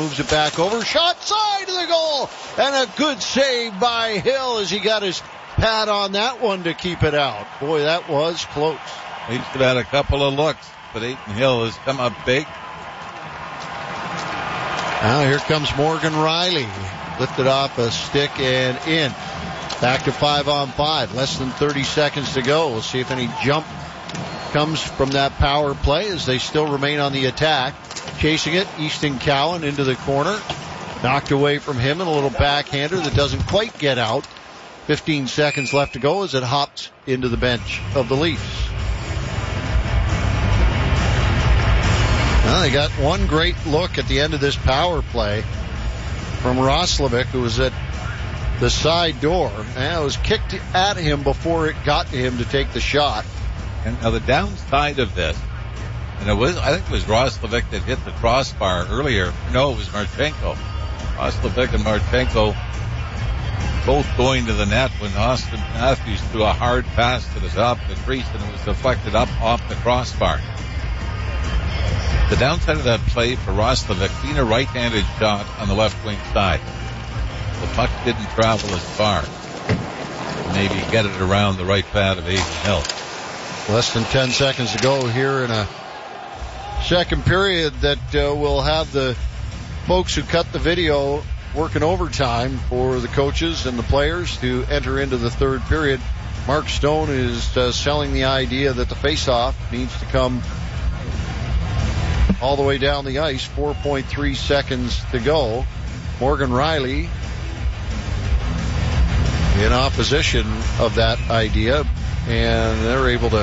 moves it back over. Shot side of the goal. And a good save by Hill as he got his pad on that one to keep it out. Boy, that was close. He's had a couple of looks, but Aiton Hill has come up big. Now here comes Morgan Riley. Lifted off a stick and in. Back to 5-on-5. Less than 30 seconds to go. We'll see if any jump comes from that power play as they still remain on the attack. Chasing it, Easton Cowan into the corner. Knocked away from him, and a little backhander that doesn't quite get out. 15 seconds left to go as it hops into the bench of the Leafs. Well, they got one great look at the end of this power play from Roslovic, who was at the side door. And it was kicked at him before it got to him to take the shot. And now the downside of this, and I think it was Roslovic that hit the crossbar earlier. No, it was Marchenko. Roslovic and Marchenko both going to the net when Austin Matthews threw a hard pass to the top of the crease and it was deflected up off the crossbar. The downside of that play for Roslovic being a right-handed shot on the left wing side. The puck didn't travel as far. Maybe get it around the right pad of Aiton Hill. Less than 10 seconds to go here in a second period that will have the folks who cut the video working overtime for the coaches and the players to enter into the third period. Mark Stone is selling the idea that the face-off needs to come all the way down the ice. 4.3 seconds to go. Morgan Riley in opposition of that idea, and they're able to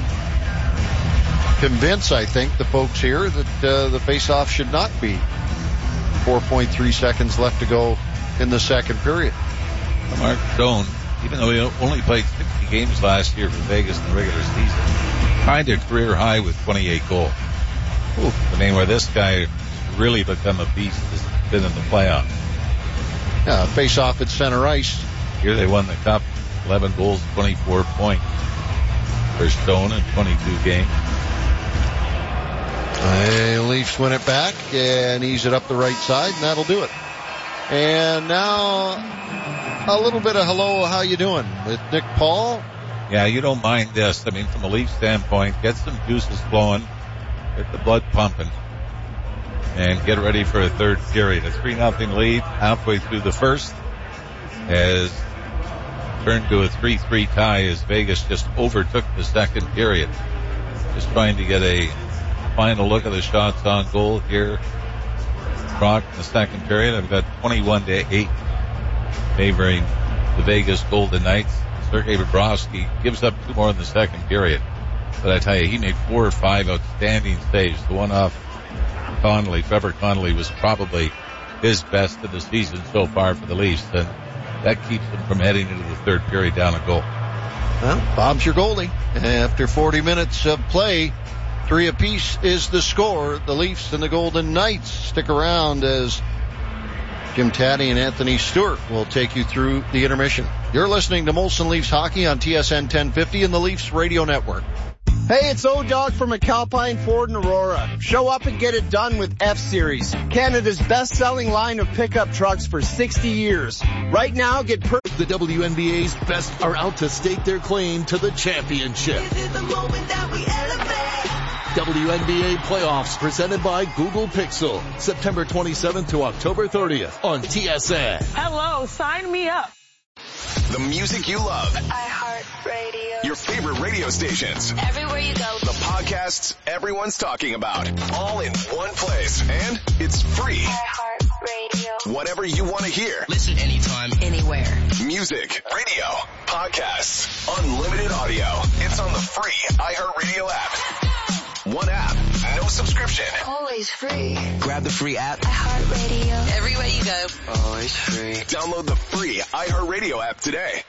convince, I think, the folks here that the face-off should not be. 4.3 seconds left to go in the second period. Mark Stone, even though he only played 60 games last year for Vegas in the regular season, tied a career high with 28 goals. I mean, where this guy really become a beast has been in the playoffs. Yeah, face-off at center ice. Here they won the cup, 11 goals, 24 points for Stone in 22 games. The Leafs win it back and ease it up the right side, and that'll do it. And now a little bit of hello, how you doing with Nick Paul. Yeah, you don't mind this. I mean, from a Leaf standpoint, get some juices flowing, get the blood pumping, and get ready for a third period. A 3-0 lead halfway through the first has turned to a 3-3 tie as Vegas just overtook the second period. Just trying to get a final look at the shots on goal here. Brock in the second period. I've got 21-8 favoring the Vegas Golden Knights. Sergei Bobrovsky gives up 2 more in the second period. But I tell you, he made 4 or 5 outstanding saves. The one off Connolly, Trevor Connolly, was probably his best of the season so far for the Leafs. And that keeps them from heading into the third period down a goal. Well, Bob's your goalie. After 40 minutes of play, 3 apiece is the score. The Leafs and the Golden Knights. Stick around as Jim Taddy and Anthony Stewart will take you through the intermission. You're listening to Molson Leafs Hockey on TSN 1050 and the Leafs Radio Network. Hey, it's O-Dog from McAlpine Ford in Aurora. Show up and get it done with F-Series, Canada's best-selling line of pickup trucks for 60 years. Right now, get The WNBA's best are out to stake their claim to the championship. This is the moment that we elevate. WNBA playoffs presented by Google Pixel. September 27th to October 30th on TSN. Hello, sign me up. The music you love. iHeartRadio. Your favorite radio stations. Everywhere you go. The podcasts everyone's talking about. All in one place. And it's free. iHeartRadio. Whatever you want to hear. Listen anytime. Anywhere. Music, radio, podcasts, unlimited audio. It's on the free iHeartRadio app. One app, no subscription. Always free. Grab the free app. iHeartRadio. Everywhere you go. Always free. Download the free iHeartRadio app today.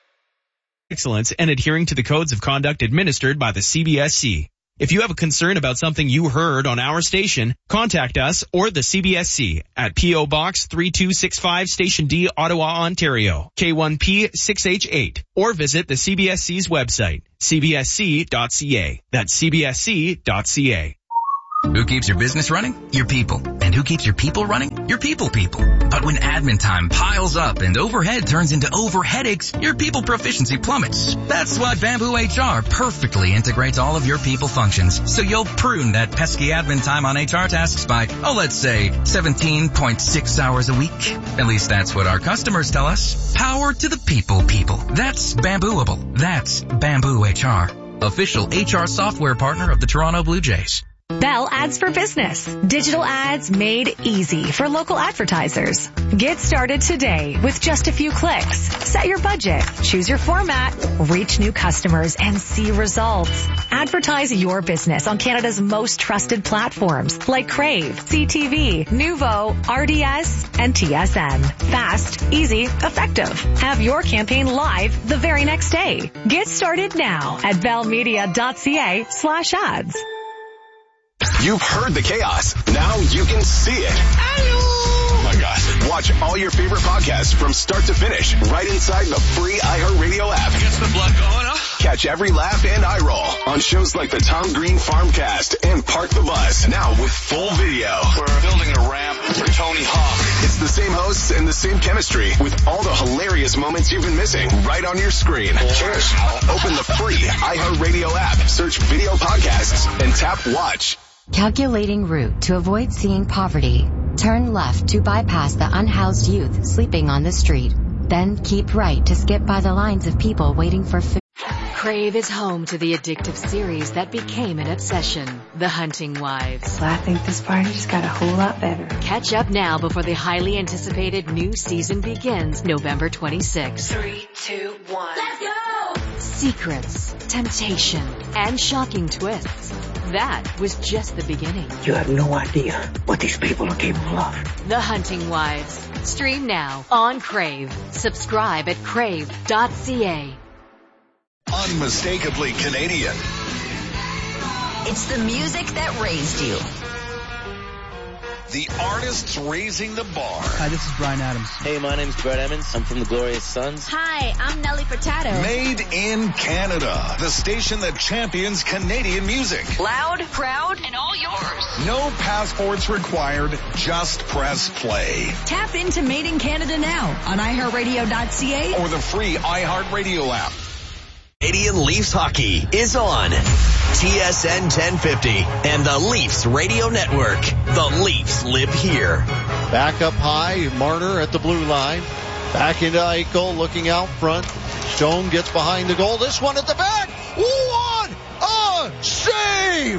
Excellence and adhering to the codes of conduct administered by the CBSC. If you have a concern about something you heard on our station, contact us or the CBSC at P.O. Box 3265 Station D, Ottawa, Ontario, K1P 6H8, or visit the CBSC's website, cbsc.ca. That's cbsc.ca. Who keeps your business running? Your people. And who keeps your people running? Your people. But when admin time piles up and overhead turns into overheadaches, your people proficiency plummets. That's why Bamboo HR perfectly integrates all of your people functions, so you'll prune that pesky admin time on HR tasks by, let's say 17.6 hours a week. At least that's what our customers tell us. Power to the people. That's Bambooable. That's Bamboo HR. Official HR software partner of the Toronto Blue Jays. Bell Ads for Business. Digital ads made easy for local advertisers. Get started today with just a few clicks. Set your budget, choose your format, reach new customers, and see results. Advertise your business on Canada's most trusted platforms like Crave, CTV, Nuvo, RDS, and TSN. Fast, easy, effective. Have your campaign live the very next day. Get started now at bellmedia.ca/ads. You've heard the chaos. Now you can see it. Oh my gosh. Watch all your favorite podcasts from start to finish right inside the free iHeartRadio app. Gets the blood going, huh? Catch every laugh and eye roll on shows like the Tom Green Farmcast and Park the Bus. Now with full video. We're building a ramp for Tony Hawk. It's the same hosts and the same chemistry with all the hilarious moments you've been missing right on your screen. Cheers. Open the free iHeartRadio app, search video podcasts, and tap watch. Calculating route to avoid seeing poverty. Turn left to bypass the unhoused youth sleeping on the street. Then keep right to skip by the lines of people waiting for food. Crave is home to the addictive series that became an obsession, The Hunting Wives. Well, I think this party just got a whole lot better. Catch up now before the highly anticipated new season begins November 26th. 3, 2, 1. Let's go! Secrets, temptation, and shocking twists. That was just the beginning. You have no idea what these people are capable of. The Hunting Wives. Stream now on Crave. Subscribe at crave.ca. Unmistakably Canadian. It's the music that raised you. The artists raising the bar. Hi, this is Bryan Adams. Hey, my name's Brett Emmons. I'm from the Glorious Sons. Hi, I'm Nelly Furtado. Made in Canada. The station that champions Canadian music. Loud, proud, and all yours. No passports required. Just press play. Tap into Made in Canada now on iHeartRadio.ca or the free iHeartRadio app. Canadian Leafs hockey is on TSN 1050 and the Leafs Radio Network. The Leafs live here. Back up high, Marner at the blue line. Back into Eichel, looking out front. Stone gets behind the goal. This one at the back. What a save!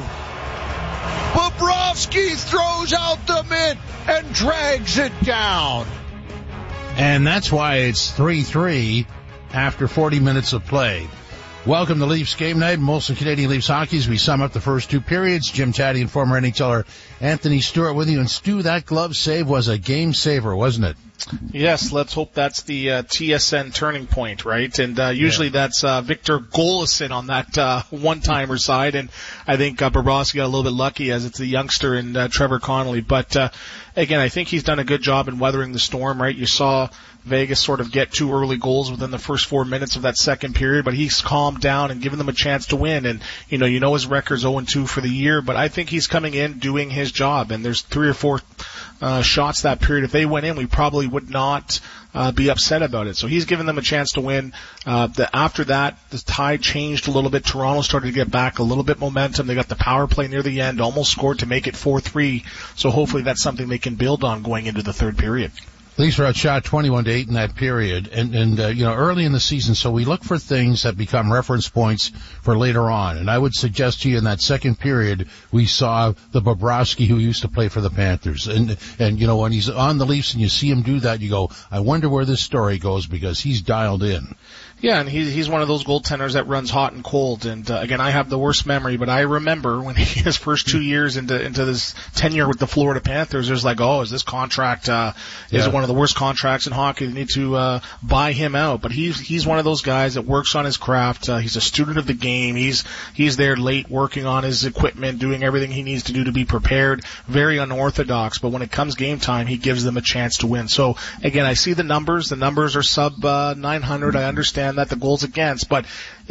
Bobrovsky throws out the mitt and drags it down. And that's why it's 3-3 after 40 minutes of play. Welcome to Leafs Game Night, Molson Canadian Leafs Hockey. As we sum up the first two periods, Jim Taddy and former NHLer Anthony Stewart with you. And Stu, that glove save was a game saver, wasn't it? Yes, let's hope that's the TSN turning point, right? And usually that's Victor Golison on that one-timer side, and I think Bobrovsky got a little bit lucky as it's the youngster and Trevor Connolly. But again, I think he's done a good job in weathering the storm, right? You saw Vegas sort of get 2 early goals within the first 4 minutes of that second period, but he's calmed down and given them a chance to win. And, you know his record's 0-2 for the year, but I think he's coming in doing his job. And there's 3 or 4 shots that period. If they went in, we probably would not be upset about it. So he's given them a chance to win. After that, the tide changed a little bit. Toronto started to get back a little bit momentum. They got the power play near the end, almost scored to make it 4-3. So hopefully that's something they can build on going into the third period. Leafs were outshot 21-8 in that period, and early in the season, so we look for things that become reference points for later on. And I would suggest to you in that second period, we saw the Bobrovsky who used to play for the Panthers. And when he's on the Leafs and you see him do that, you go, I wonder where this story goes, because he's dialed in. Yeah, and he's one of those goaltenders that runs hot and cold. And again, I have the worst memory, but I remember when his first 2 years into this tenure with the Florida Panthers, there's like, is this contract is it one of the worst contracts in hockey? They need to buy him out. But he's one of those guys that works on his craft. He's a student of the game. He's there late working on his equipment, doing everything he needs to do to be prepared. Very unorthodox, but when it comes game time, he gives them a chance to win. So again, I see the numbers. The numbers are sub 900. I understand that the goals against, but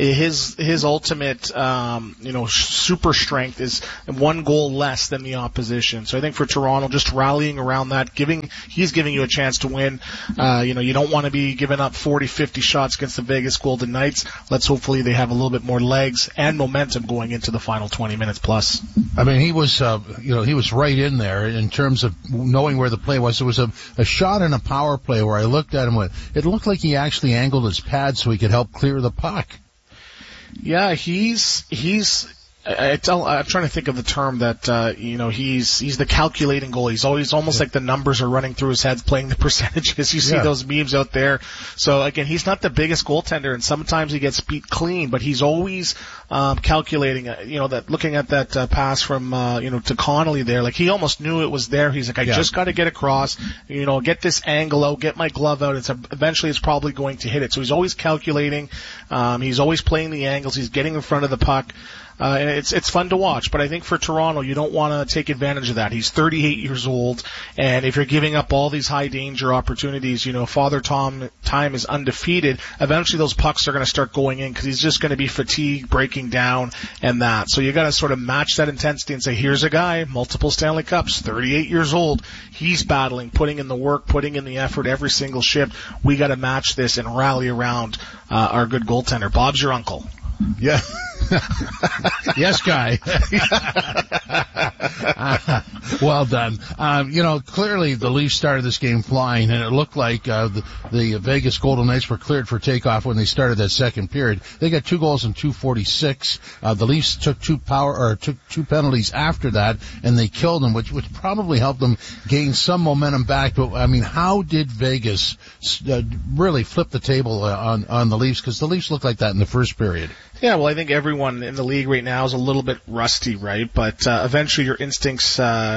his ultimate, super strength is 1 goal less than the opposition. So I think for Toronto, just rallying around that, he's giving you a chance to win. You don't want to be giving up 40, 50 shots against the Vegas Golden Knights. Let's hopefully they have a little bit more legs and momentum going into the final 20 minutes plus. I mean, he was right in there in terms of knowing where the play was. There was a shot in a power play where I looked at him and it looked like he actually angled his pad so he could help clear the puck. Yeah, I'm trying to think of the term that, he's the calculating goalie. He's always almost like the numbers are running through his head playing the percentages. You see those memes out there. So again, he's not the biggest goaltender and sometimes he gets beat clean, but he's always, calculating, that looking at that, pass from, to Connolly there, like he almost knew it was there. He's like, I just got to get across, get this angle out, get my glove out. Eventually it's probably going to hit it. So he's always calculating. He's always playing the angles. He's getting in front of the puck. And it's fun to watch, but I think for Toronto, you don't want to take advantage of that. He's 38 years old, and if you're giving up all these high danger opportunities, Father Time is undefeated. Eventually those pucks are going to start going in because he's just going to be fatigued, breaking down, and that. So you got to sort of match that intensity and say, here's a guy, multiple Stanley Cups, 38 years old. He's battling, putting in the work, putting in the effort every single shift. We got to match this and rally around our good goaltender. Bob's your uncle. Yeah. Yes, Guy. Well done. Clearly the Leafs started this game flying, and it looked like the Vegas Golden Knights were cleared for takeoff when they started that second period. They got 2 goals in 2:46. The Leafs took two penalties after that, and they killed them, which probably helped them gain some momentum back. But I mean, how did Vegas really flip the table on the Leafs? Because the Leafs looked like that in the first period. Yeah, well, I think everyone in the league right now is a little bit rusty, right? But eventually your instincts,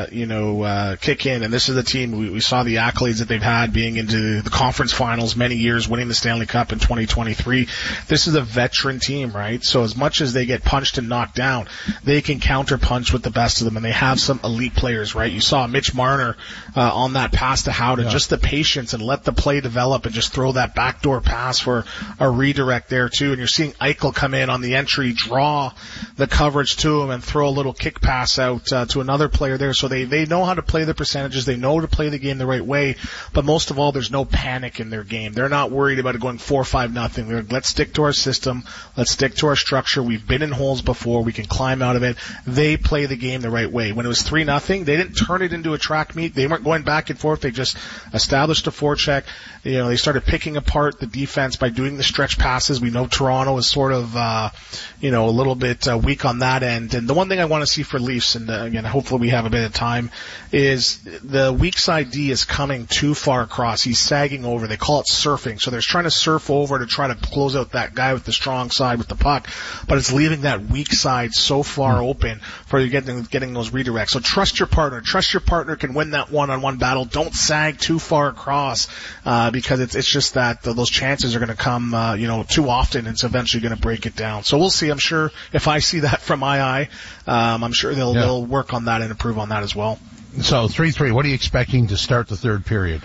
kick in. And this is a team, we saw the accolades that they've had being into the conference finals many years, winning the Stanley Cup in 2023. This is a veteran team, right? So as much as they get punched and knocked down, they can counter-punch with the best of them, and they have some elite players, right? You saw Mitch Marner on that pass to Howden, just the patience and let the play develop and just throw that backdoor pass for a redirect there, too. And you're seeing Eichel come in on the entry, draw the coverage to him, and throw a little kick pass out to another player there. So they know how to play the percentages. They know to play the game the right way. But most of all, there's no panic in their game. They're not worried about it going 4-5-0. They're like, let's stick to our system. Let's stick to our structure. We've been in holes before. We can climb out of it. They play the game the right way. When it was 3-0, they didn't turn it into a track meet. They weren't going back and forth. They just established a forecheck. They started picking apart the defense by doing the stretch passes. We know Toronto is sort of, a little bit weak on that end. And the one thing I want to see for Leafs, and again, hopefully we have a bit of time, is the weak side D is coming too far across. He's sagging over. They call it surfing. So they're trying to surf over to try to close out that guy with the strong side with the puck, but it's leaving that weak side so far open for you getting those redirects. So trust your partner. Trust your partner can win that one-on-one battle. Don't sag too far across, because it's just that those chances are going to come, too often. It's eventually going to break it down. So we'll see. I'm sure if I see that from my eye, I'm sure they'll work on that and improve on that as well. So 3-3, what are you expecting to start the third period?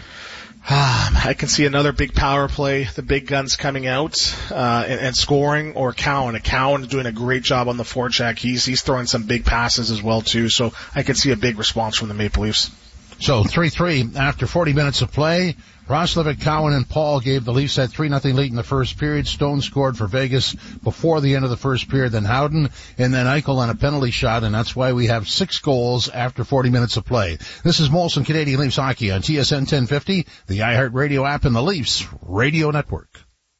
I can see another big power play, the big guns coming out, and scoring, or Cowan. Cowan doing a great job on the forecheck. He's throwing some big passes as well too. So I could see a big response from the Maple Leafs. So 3-3 after 40 minutes of play. Roslovic, Cowan, and Paul gave the Leafs that 3-0 lead in the first period. Stone scored for Vegas before the end of the first period, then Howden, and then Eichel on a penalty shot, and that's why we have 6 goals after 40 minutes of play. This is Molson Canadian Leafs Hockey on TSN 1050, the iHeartRadio app, and the Leafs Radio Network.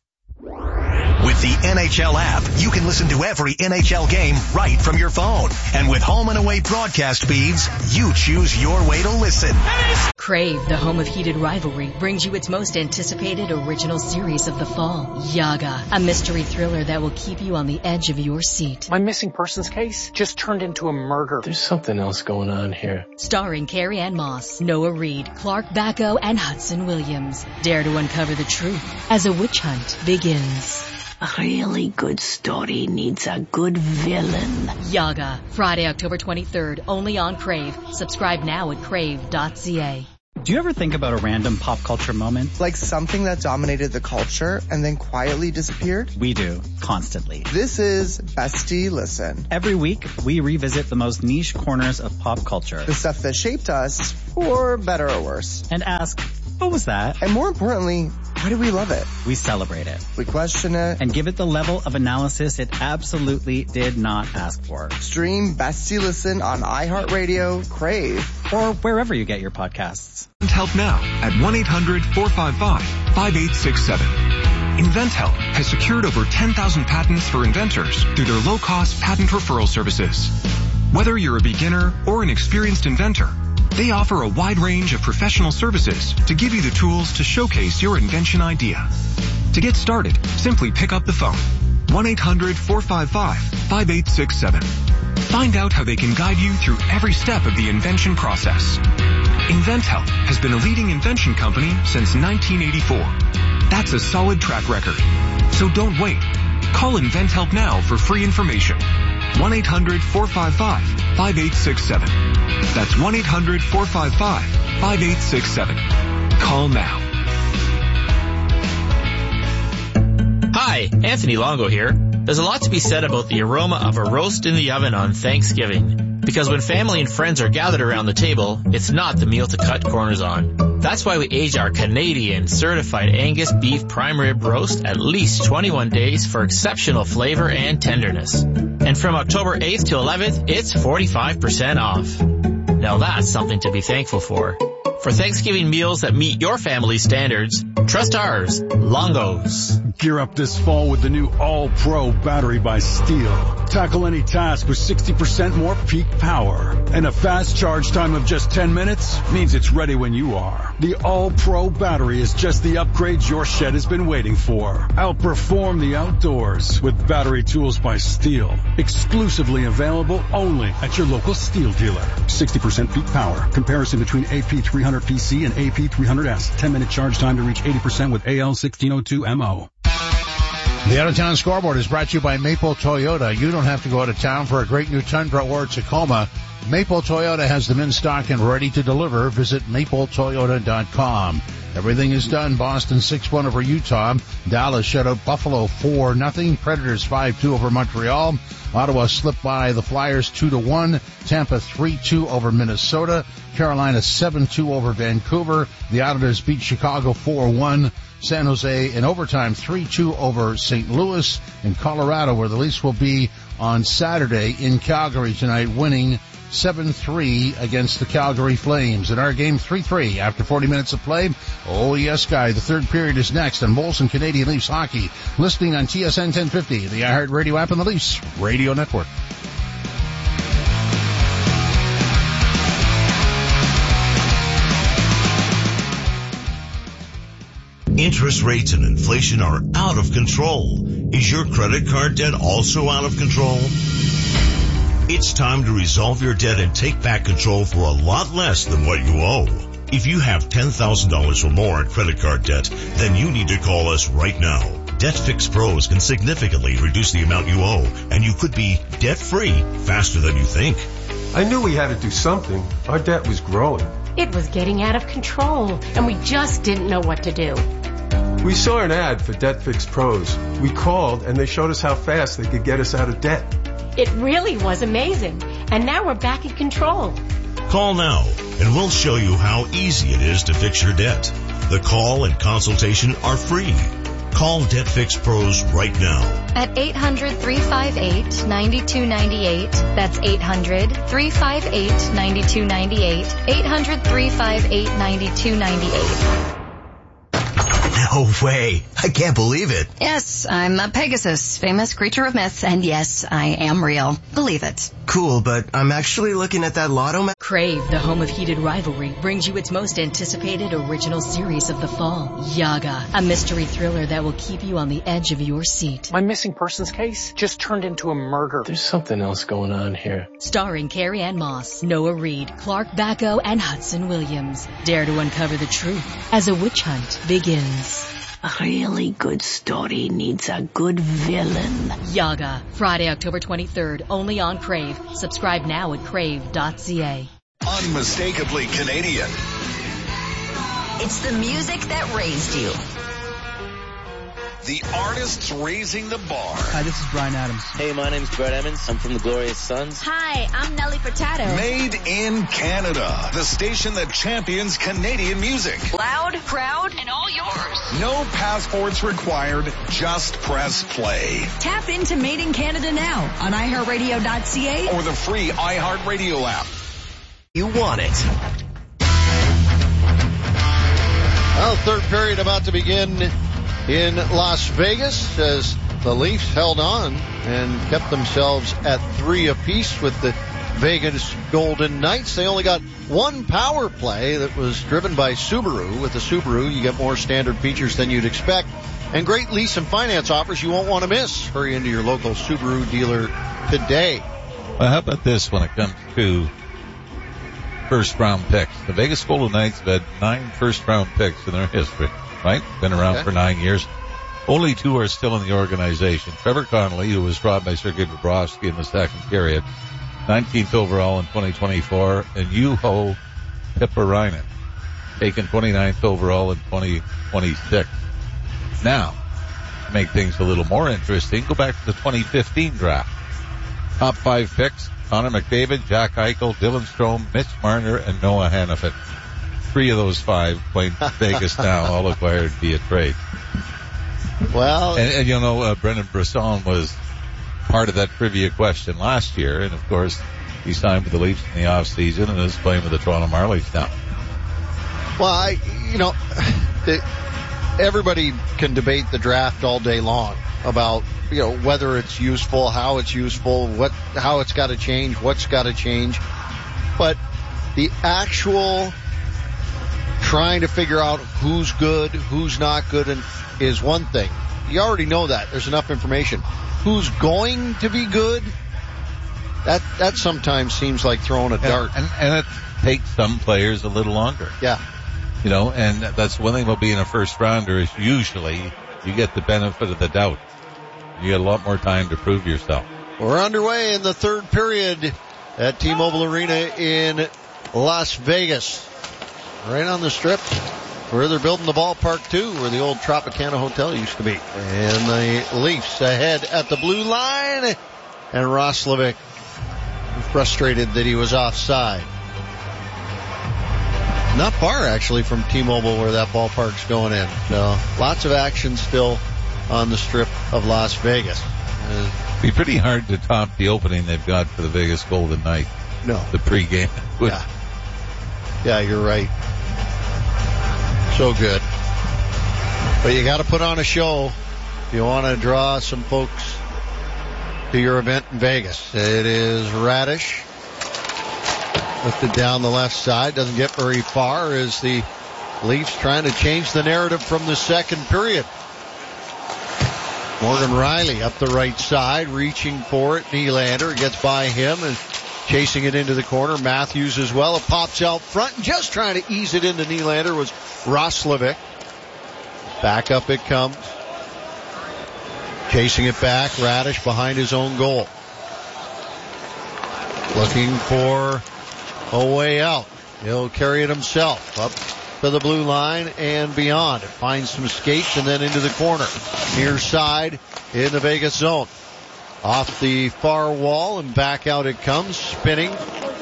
With the NHL app, you can listen to every NHL game right from your phone. And with home and away broadcast feeds, you choose your way to listen. Crave, the home of heated rivalry, brings you its most anticipated original series of the fall, Yaga, a mystery thriller that will keep you on the edge of your seat. My missing persons case just turned into a murder. There's something else going on here. Starring Carrie Ann Moss, Noah Reid, Clark Bacco, and Hudson Williams. Dare to uncover the truth as a witch hunt begins. A really good story needs a good villain. Yaga, Friday, October 23rd, only on Crave. Subscribe now at crave.ca. Do you ever think about a random pop culture moment? Like something that dominated the culture and then quietly disappeared? We do, constantly. This is Bestie Listen. Every week, we revisit the most niche corners of pop culture. The stuff that shaped us, for better or worse. And ask, what was that? And more importantly, why do we love it? We celebrate it. We question it. And give it the level of analysis it absolutely did not ask for. Stream Bestie Listen on iHeartRadio, Crave, or wherever you get your podcasts. Help now at 1-800-455-5867. InventHelp has secured over 10,000 patents for inventors through their low-cost patent referral services. Whether you're a beginner or an experienced inventor, they offer a wide range of professional services to give you the tools to showcase your invention idea. To get started, simply pick up the phone. 1-800-455-5867. Find out how they can guide you through every step of the invention process. InventHelp has been a leading invention company since 1984. That's a solid track record. So don't wait. Call InventHelp now for free information. 1-800-455-5867. That's 1-800-455-5867. Call now. Hi, Anthony Longo here. There's a lot to be said about the aroma of a roast in the oven on Thanksgiving. Because when family and friends are gathered around the table, it's not the meal to cut corners on. That's why we age our Canadian certified Angus beef prime rib roast at least 21 days for exceptional flavor and tenderness. And from October 8th to 11th, it's 45% off. Now that's something to be thankful for. For Thanksgiving meals that meet your family's standards, trust ours, Longo's. Gear up this fall with the new All-Pro battery by Steel. Tackle any task with 60% more peak power. And a fast charge time of just 10 minutes means it's ready when you are. The All-Pro battery is just the upgrade your shed has been waiting for. Outperform the outdoors with battery tools by Steel. Exclusively available only at your local Steel dealer. 60% peak power. Comparison between AP300PC and AP300S. 10-minute charge time to reach 80% with AL1602MO. The Out-of-Town Scoreboard is brought to you by Maple Toyota. You don't have to go out of town for a great new Tundra or Tacoma. Maple Toyota has them in stock and ready to deliver. Visit mapletoyota.com. Everything is done. Boston 6-1 over Utah. Dallas shut out Buffalo 4-0. Predators 5-2 over Montreal. Ottawa slipped by the Flyers 2-1. Tampa 3-2 over Minnesota. Carolina 7-2 over Vancouver. The Islanders beat Chicago 4-1. San Jose in overtime 3-2 over St. Louis. In Colorado, where the Leafs will be on Saturday in Calgary tonight, winning 7-3 against the Calgary Flames. In our game, 3-3 after 40 minutes of play. Oh, yes, Guy. The third period is next on Molson Canadian Leafs Hockey. Listening on TSN 1050, the iHeartRadio app, and the Leafs Radio Network. Interest rates and inflation are out of control. Is your credit card debt also out of control? It's time to resolve your debt and take back control for a lot less than what you owe. If you have $10,000 or more in credit card debt, then you need to call us right now. Debt Fix Pros can significantly reduce the amount you owe, and you could be debt-free faster than you think. I knew we had to do something. Our debt was growing. It was getting out of control, and we just didn't know what to do. We saw an ad for Debt Fix Pros. We called, and they showed us how fast they could get us out of debt. It really was amazing, and now we're back in control. Call now, and we'll show you how easy it is to fix your debt. The call and consultation are free. Call Debt Fix Pros right now. At 800-358-9298. That's 800-358-9298. 800-358-9298. No way. I can't believe it. Yes, I'm a Pegasus, famous creature of myth, and yes, I am real. Believe it. Cool, but I'm actually looking at that lotto map. Crave, the home of heated rivalry, brings you its most anticipated original series of the fall, Yaga, a mystery thriller that will keep you on the edge of your seat. My missing persons case just turned into a murder. There's something else going on here. Starring Carrie Ann Moss, Noah Reid, Clark Bacco, and Hudson Williams. Dare to uncover the truth as a witch hunt begins. A really good story needs a good villain. Yaga, Friday, October 23rd, only on Crave. Subscribe now at crave.ca. Unmistakably Canadian. It's the music that raised you. The artists raising the bar. Hi, this is Bryan Adams. Hey, my name's Brett Emmons. I'm from the Glorious Sons. Hi, I'm Nelly Furtado. Made in Canada. The station that champions Canadian music. Loud, proud, and all yours. No passports required. Just press play. Tap into Made in Canada now on iHeartRadio.ca or the free iHeartRadio app. You want it. Well, third period about to begin in Las Vegas as the Leafs held on and kept themselves at 3 apiece with the Vegas Golden Knights. They only got one power play that was driven by Subaru. With the Subaru, you get more standard features than you'd expect and great lease and finance offers you won't want to miss. Hurry into your local Subaru dealer today. Well, how about this when it comes to first-round picks? The Vegas Golden Knights have had 9 first-round picks in their history. Right? Been around for 9 years. Only 2 are still in the organization. Trevor Connolly, who was dropped by Sergei Bobrovsky in the second period, 19th overall in 2024, and Juho Piparainen, taken 29th overall in 2026. Now, to make things a little more interesting, go back to the 2015 draft. Top 5 picks, Connor McDavid, Jack Eichel, Dylan Strome, Mitch Marner, and Noah Hannafin. 3 of those 5 playing Vegas now, all acquired via trade. Well, and you know, Brendan Brisson was part of that trivia question last year, and of course, he signed with the Leafs in the off season and is playing with the Toronto Marlies now. Well, everybody can debate the draft all day long about, whether it's useful, how it's useful, how it's got to change, what's got to change. But the actual trying to figure out who's good, who's not good, and is one thing. You already know that. There's enough information. Who's going to be good? That sometimes seems like throwing a dart. And it takes some players a little longer. Yeah. And that's one thing about being a first rounder is usually you get the benefit of the doubt. You get a lot more time to prove yourself. We're underway in the third period at T-Mobile Arena in Las Vegas. Right on the Strip, where they're building the ballpark too, where the old Tropicana Hotel used to be. And the Leafs ahead at the blue line, and Roslovic frustrated that he was offside. Not far actually from T-Mobile where that ballpark's going in. So lots of action still on the Strip of Las Vegas. It'd be pretty hard to top the opening they've got for the Vegas Golden Knights. No. The pregame. Yeah, you're right. So good. But you got to put on a show if you want to draw some folks to your event in Vegas. It is Radish. Lifted down the left side. Doesn't get very far as the Leafs trying to change the narrative from the second period. Morgan Rielly up the right side, reaching for it. Nylander gets by him and chasing it into the corner. Matthews as well. It pops out front, and just trying to ease it into Nylander was Roslovic. Back up it comes. Chasing it back. Radish behind his own goal. Looking for a way out. He'll carry it himself up to the blue line and beyond. It finds some skates and then into the corner. Near side in the Vegas zone. Off the far wall and back out it comes, spinning.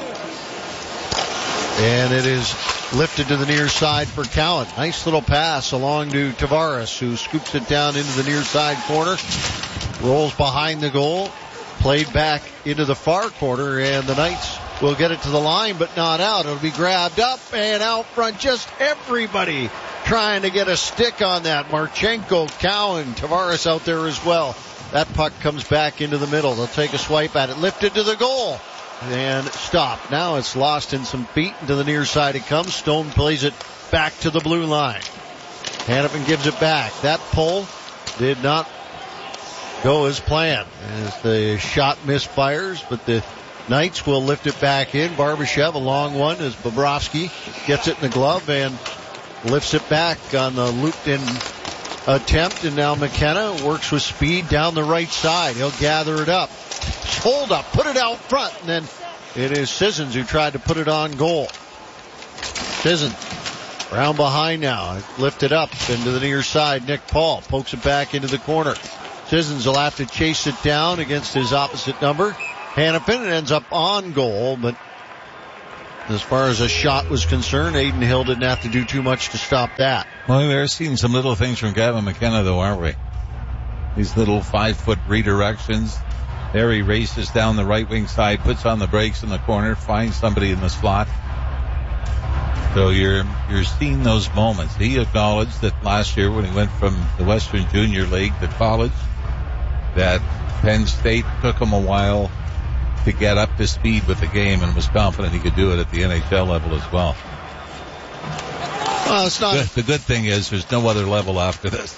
And it is lifted to the near side for Cowan. Nice little pass along to Tavares, who scoops it down into the near side corner. Rolls behind the goal. Played back into the far corner, and the Knights will get it to the line, but not out. It'll be grabbed up and out front. Just everybody trying to get a stick on that. Marchenko, Cowan, Tavares out there as well. That puck comes back into the middle. They'll take a swipe at it. Lifted to the goal. And stopped. Now it's lost in some feet. To the near side it comes. Stone plays it back to the blue line. Hannafin gives it back. That pull did not go as planned. As the shot misfires, but the Knights will lift it back in. Barbashev, a long one as Bobrovsky gets it in the glove and lifts it back on the looped-in attempt. And now McKenna works with speed down the right side. He'll gather it up. Hold up, put it out front, and then it is Sissons who tried to put it on goal. Sissons Round behind now. Lifted up into the near side. Nick Paul pokes it back into the corner. Sissons will have to chase it down against his opposite number. Hannafin. It ends up on goal, but as far as a shot was concerned, Aiden Hill didn't have to do too much to stop that. Well, we're seeing some little things from Gavin McKenna, though, aren't we? These little 5-foot redirections. There he races down the right wing side, puts on the brakes in the corner, finds somebody in the slot. So you're seeing those moments. He acknowledged that last year when he went from the Western Junior League to college, that Penn State took him a while to get up to speed with the game and was confident he could do it at the NHL level as well. Well, it's not. The good thing is there's no other level after this.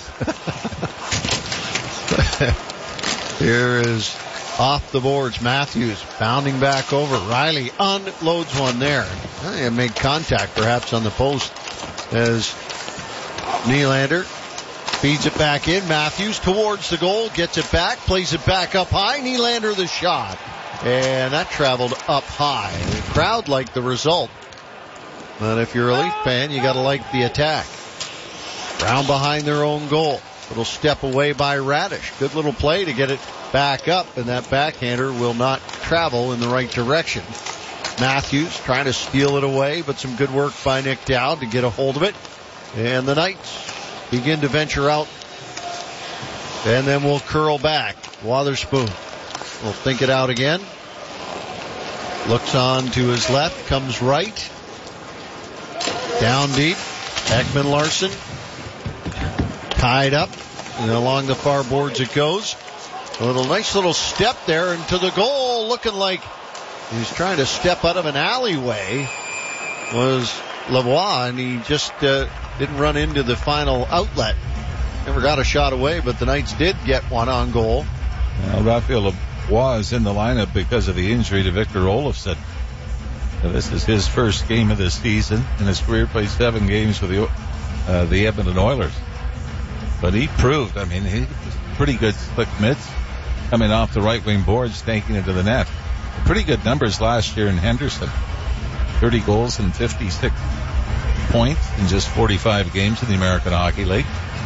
Here is off the boards. Matthews bounding back over. Riley unloads one there. He made contact perhaps on the post as Nylander feeds it back in. Matthews towards the goal, gets it back, plays it back up high. Nylander the shot. And that traveled up high. The crowd liked the result. But if you're a Leaf fan, you gotta like the attack. Round behind their own goal. Little step away by Radish. Good little play to get it back up, and that backhander will not travel in the right direction. Matthews trying to steal it away, but some good work by Nick Dowd to get a hold of it. And the Knights begin to venture out. And then we'll curl back. Wotherspoon will think it out again. Looks on to his left, comes right. Down deep. Ekman Larson tied up, and along the far boards it goes. Nice little step there into the goal, looking like he's trying to step out of an alleyway. Was Lavoie, and he just didn't run into the final outlet. Never got a shot away, but the Knights did get one on goal. Well, Raphael Lavoie is in the lineup because of the injury to Victor Olofsson. Now, this is his first game of the season. In his career, played 7 games for the Edmonton Oilers. But he proved, he was pretty good slick mitts coming off the right wing board, snaking into the net. Pretty good numbers last year in Henderson. 30 goals and 56 points in just 45 games in the American Hockey League.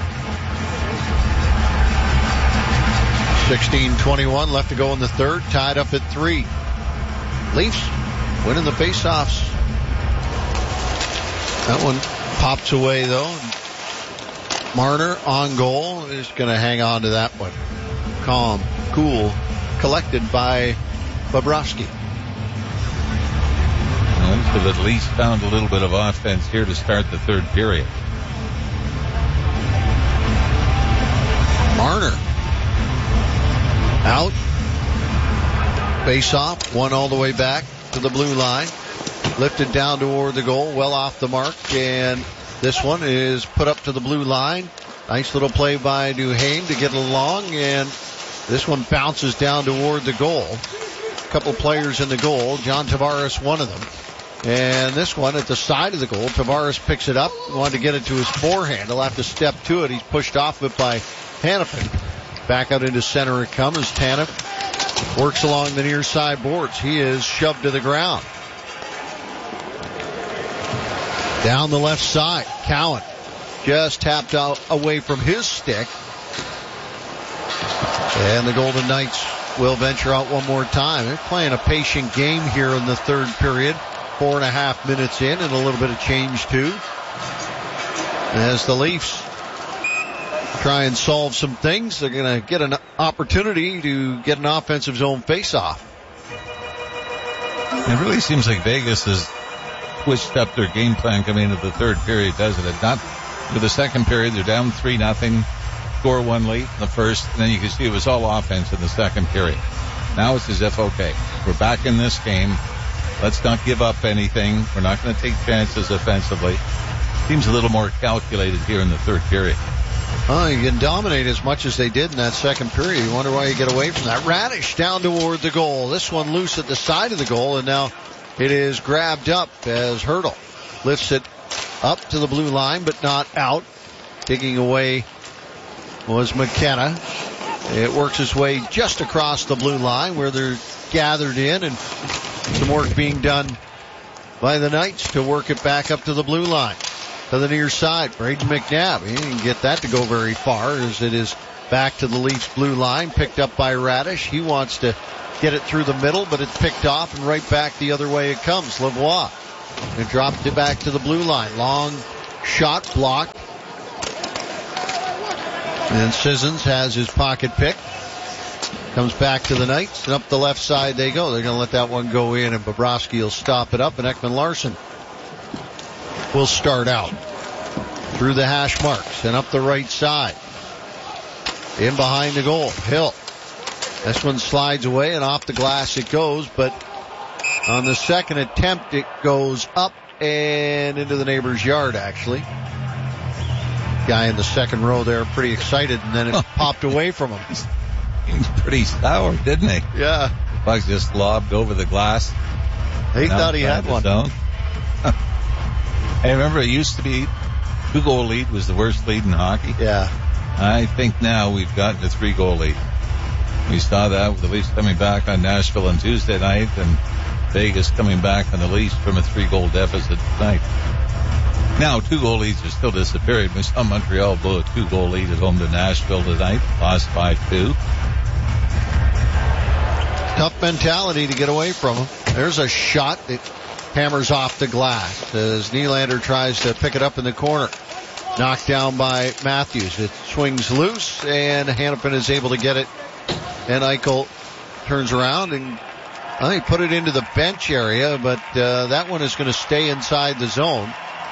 16:21 left to go in the third, tied up at 3. Leafs winning the faceoffs. That one pops away though. Marner on goal is going to hang on to that one. Calm, cool, collected by Bobrovsky. They've at least found a little bit of offense here to start the third period. Marner out. Face off, one all the way back to the blue line. Lifted down toward the goal, well off the mark, and this one is put up to the blue line. Nice little play by Duhaime to get it along, and this one bounces down toward the goal. A couple players in the goal, John Tavares one of them. And this one at the side of the goal, Tavares picks it up, wanted to get it to his forehand. He'll have to step to it. He's pushed off it by Hannafin. Back out into center it comes as Tanev works along the near side boards. He is shoved to the ground. Down the left side, Cowan just tapped out away from his stick. And the Golden Knights will venture out one more time. They're playing a patient game here in the third period. 4.5 minutes in and a little bit of change too. As the Leafs try and solve some things, they're going to get an opportunity to get an offensive zone face-off. It really seems like Vegas has switched up their game plan coming into the third period, doesn't it? Not for the second period, they're down 3-0, score one late in the first, and then you can see it was all offense in the second period. Now it's as if, okay, we're back in this game. Let's not give up anything. We're not going to take chances offensively. Seems a little more calculated here in the third period. Oh, you can dominate as much as they did in that second period. You wonder why you get away from that. Radish down toward the goal. This one loose at the side of the goal, and now it is grabbed up as Hertl lifts it up to the blue line, but not out. Digging away was McKenna. It works its way just across the blue line where they're gathered in, and some work being done by the Knights to work it back up to the blue line. to the near side. Braden McNabb. He didn't get that to go very far as it is back to the Leafs blue line. Picked up by Radish. He wants to get it through the middle, but it's picked off and right back the other way it comes. Lavoie. And dropped it back to the blue line. Long shot blocked. And Sissons has his pocket pick. Comes back to the Knights, and up the left side they go. They're going to let that one go in, and Bobrovsky will stop it up, and Ekman-Larsson will start out through the hash marks and up the right side. In behind the goal, Hill. This one slides away, and off the glass it goes, but on the second attempt it goes up and into the neighbor's yard, actually. Guy in the second row there pretty excited, and then it popped away from him. He was pretty sour, didn't he? Yeah. The puck just lobbed over the glass. He thought he had one. I remember it used to be 2-goal lead was the worst lead in hockey. Yeah. I think now we've gotten a 3-goal lead. We saw that with the Leafs coming back on Nashville on Tuesday night and Vegas coming back on the Leafs from a 3-goal deficit tonight. Now 2-goal leads are still disappearing. We saw Montreal blow a 2-goal lead at home to Nashville tonight. Lost 5-2. Tough mentality to get away from him. There's a shot that hammers off the glass as Nylander tries to pick it up in the corner. Knocked down by Matthews. It swings loose and Hannafin is able to get it. And Eichel turns around and he put it into the bench area, but that one is going to stay inside the zone.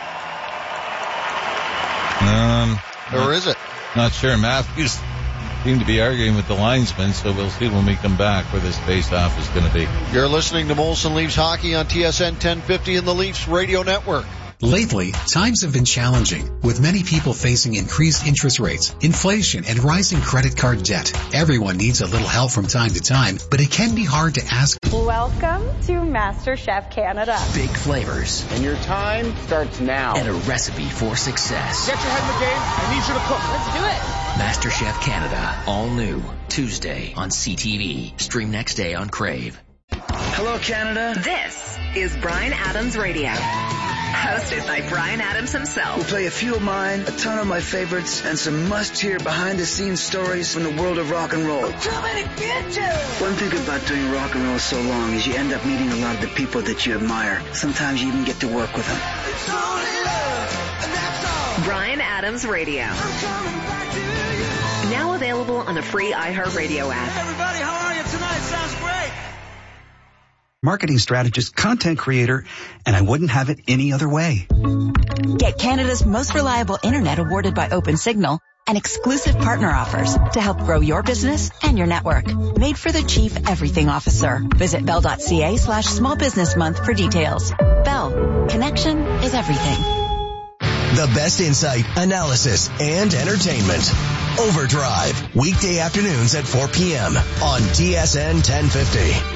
Or is it? Not sure. Matthews seemed to be arguing with the linesman, so we'll see when we come back where this face-off is going to be. You're listening to Molson Leafs Hockey on TSN 1050 and the Leafs Radio Network. Lately, times have been challenging, with many people facing increased interest rates, inflation, and rising credit card debt. Everyone needs a little help from time to time, but it can be hard to ask. Welcome to MasterChef Canada. Big flavors. And your time starts now. And a recipe for success. Get your head in the game. I need you to cook. Let's do it. MasterChef Canada. All new. Tuesday on CTV. Stream next day on Crave. Hello, Canada. This is Bryan Adams Radio. Hosted by Bryan Adams himself. We'll play a few of mine, a ton of my favorites, and some must-hear behind-the-scenes stories from the world of rock and roll. I'm coming to get you! One thing about doing rock and roll so long is you end up meeting a lot of the people that you admire. Sometimes you even get to work with them. It's only love, and that's all. Bryan Adams Radio. I'm coming back to you. Now available on the free iHeartRadio app. Hey everybody, how are you tonight? Sounds great. Marketing strategist, content creator, and I wouldn't have it any other way. Get Canada's most reliable internet awarded by OpenSignal and exclusive partner offers to help grow your business and your network. Made for the Chief Everything Officer. Visit bell.ca/small business month for details. Bell. Connection is everything. The best insight, analysis, and entertainment. Overdrive. Weekday afternoons at 4 p.m. on TSN 1050.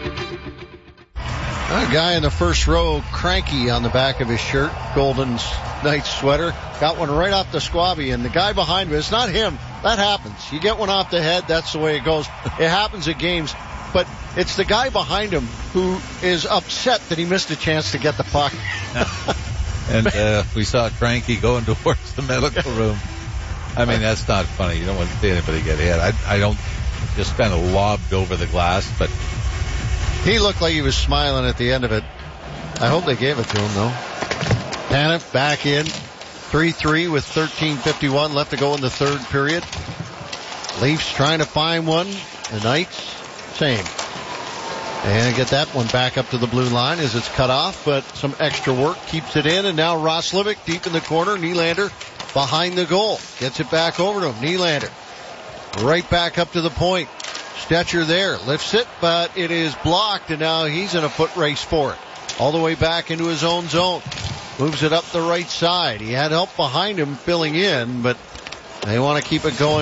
A guy in the first row, cranky on the back of his shirt, Golden's Knights sweater, got one right off the squabby, and the guy behind him, it's not him. That happens. You get one off the head, that's the way it goes. It happens at games, but it's the guy behind him who is upset that he missed a chance to get the puck. And we saw Cranky going towards the medical room. I mean, that's not funny. You don't want to see anybody get hit. I don't, just kind of lobbed over the glass, but he looked like he was smiling at the end of it. I hope they gave it to him, though. Tanev back in. 3-3 with 13:51 left to go in the third period. Leafs trying to find one. The Knights, same. And get that one back up to the blue line as it's cut off, but some extra work keeps it in. And now Roslovic deep in the corner. Nylander behind the goal. Gets it back over to him. Nylander right back up to the point. Stetcher there, lifts it, but it is blocked, and now he's in a foot race for it. All the way back into his own zone. Moves it up the right side. He had help behind him filling in, but they want to keep it going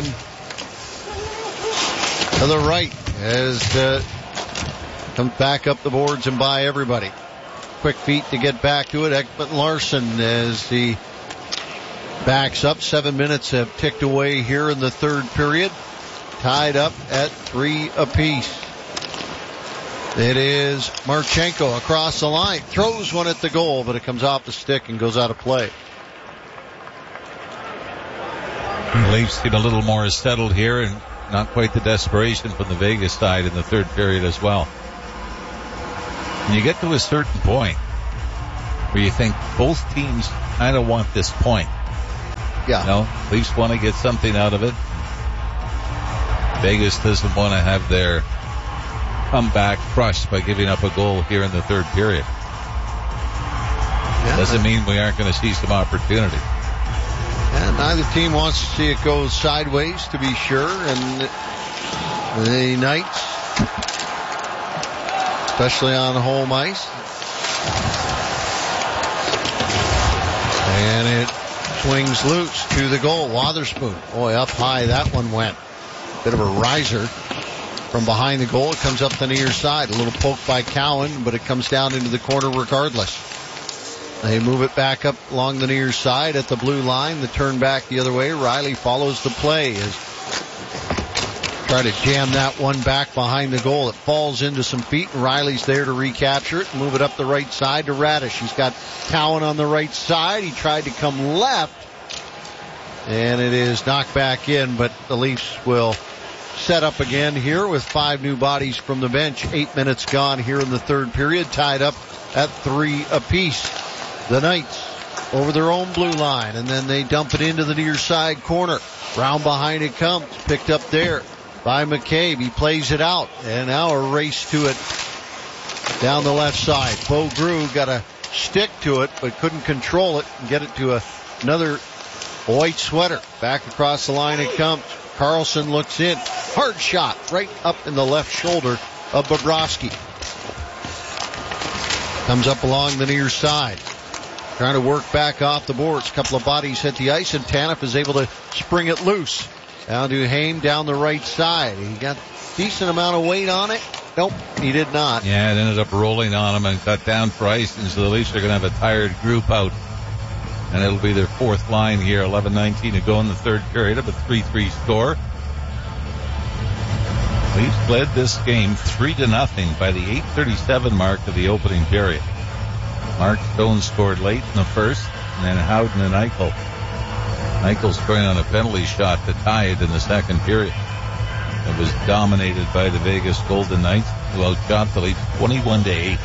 to the right as comes back up the boards and by everybody. Quick feet to get back to it. Ekman-Larsson as he backs up. 7 minutes have ticked away here in the third period. Tied up at 3 apiece. It is Marchenko across the line. Throws one at the goal, but it comes off the stick and goes out of play. The Leafs seem a little more settled here and not quite the desperation from the Vegas side in the third period as well. And you get to a certain point where you think both teams kind of want this point. Yeah. You know, Leafs want to get something out of it. Vegas doesn't want to have their comeback crushed by giving up a goal here in the third period. Yeah. Doesn't mean we aren't going to see some opportunity. And neither team wants to see it go sideways, to be sure. And the Knights, especially on home ice. And it swings loose to the goal. Wotherspoon. Boy, up high that one went. Bit of a riser from behind the goal. It comes up the near side. A little poke by Cowan, but it comes down into the corner regardless. They move it back up along the near side at the blue line. The turn back the other way. Riley follows the play as try to jam that one back behind the goal. It falls into some feet, and Riley's there to recapture it and move it up the right side to Radish. He's got Cowan on the right side. He tried to come left, and it is knocked back in, but the Leafs will set up again here with 5 new bodies from the bench. 8 minutes gone here in the third period, tied up at 3 apiece. The Knights over their own blue line, and then they dump it into the near side corner. Round behind it comes, picked up there by McCabe. He plays it out, and now a race to it down the left side. Bo Grew got a stick to it, but couldn't control it and get it to another white sweater. Back across the line it comes. Carlson looks in. Hard shot right up in the left shoulder of Bobrovsky. Comes up along the near side. Trying to work back off the boards. A couple of bodies hit the ice, and Tanev is able to spring it loose. Down to Haim down the right side. He got a decent amount of weight on it. Nope, he did not. Yeah, it ended up rolling on him and cut down for ice, and so the Leafs are going to have a tired group out. And it'll be their fourth line here. 11:19 to go in the third period of a 3-3 score. Leafs led this game 3-0 by the 8:37 mark of the opening period. Mark Stone scored late in the first, and then Howden and Eichel. Eichel scoring on a penalty shot to tie it in the second period. It was dominated by the Vegas Golden Knights, who outshot the Leafs 21-8.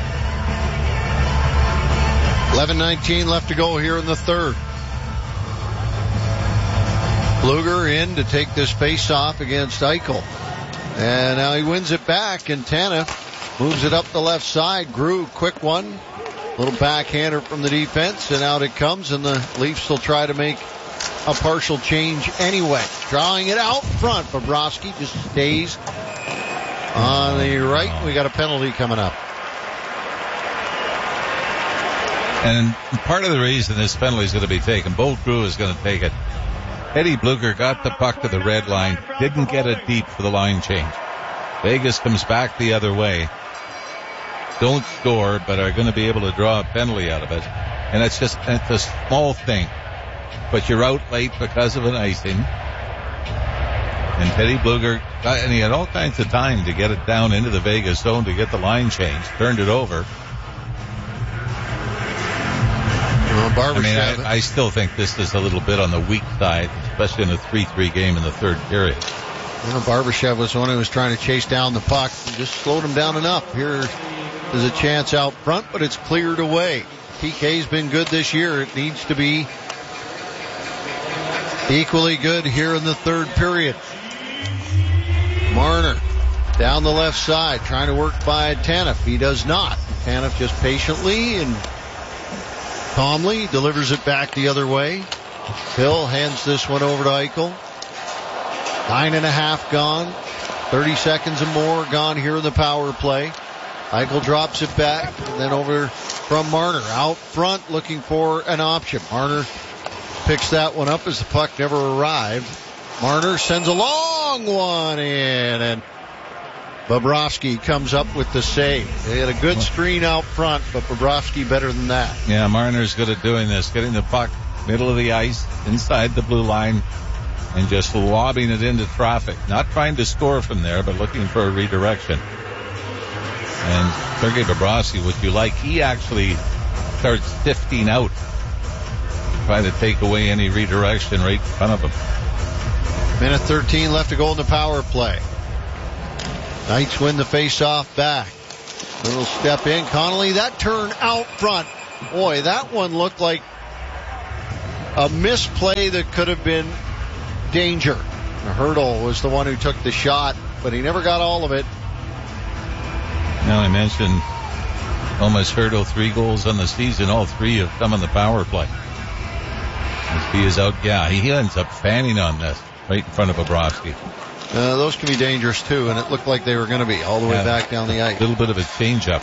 11:19 left to go here in the third. Blueger in to take this face-off against Eichel. And now he wins it back, and Tanev moves it up the left side. Grew, quick one. Little backhander from the defense, and out it comes, and the Leafs will try to make a partial change anyway. Drawing it out front. Bobrovsky just stays on the right. We got a penalty coming up. And part of the reason this penalty is going to be taken, Bo Grew is going to take it. Eddie Blueger got the puck to the red line, didn't get it deep for the line change. Vegas comes back the other way. Don't score, but are going to be able to draw a penalty out of it. And it's a small thing. But you're out late because of an icing. And Teddy Blueger, and he had all kinds of time to get it down into the Vegas zone to get the line change. Turned it over. Well, I still think this is a little bit on the weak side, especially in a 3-3 game in the third period. Barbashev was the one who was trying to chase down the puck. He just slowed him down enough. Here is a chance out front, but it's cleared away. PK's been good this year. It needs to be equally good here in the third period. Marner down the left side, trying to work by Tanev. He does not. Tanev just patiently and calmly delivers it back the other way. Hill hands this one over to Eichel. 9.5 gone. 30 seconds and more gone here in the power play. Eichel drops it back, and then over from Marner. Out front looking for an option. Marner picks that one up as the puck never arrived. Marner sends a long one in, and Bobrovsky comes up with the save. They had a good screen out front, but Bobrovsky better than that. Yeah, Marner's good at doing this, getting the puck middle of the ice, inside the blue line, and just lobbing it into traffic. Not trying to score from there, but looking for a redirection. And Sergei Bobrovsky, what you like, he actually starts sifting out try to take away any redirection right in front of him. Minute 13 left to go in the power play. Knights win the face-off back. Little step in. Connolly, that turn out front. Boy, that one looked like a misplay that could have been danger. Hurdle was the one who took the shot, but he never got all of it. Now I mentioned Thomas Hurdle, 3 goals on the season. All 3 have come on the power play. As he is out, he ends up fanning on this right in front of Bobrovsky. Those can be dangerous too, and it looked like they were going to be all the way back down the ice. A little bit of a change-up.